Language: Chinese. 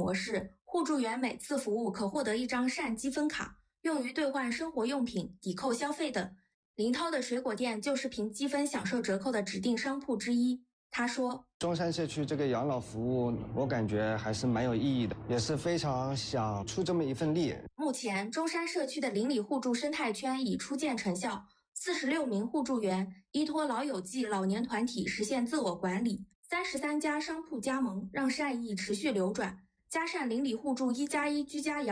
模式，互助员每次服务可获得1张善积分卡，用于兑换生活用品、抵扣消费等。林涛的水果店就是凭积分享受折扣的指定商铺之一。他说， 中山社区这个养老服务我感觉还是蛮有意义的，也是非常想出这么一份力。 目前中山社区的邻里互助生态圈已初见成效，46名互助员依托老友记老年团体实现自我管理，33家商铺加盟让善意持续流转，加上邻里互助1+1居家养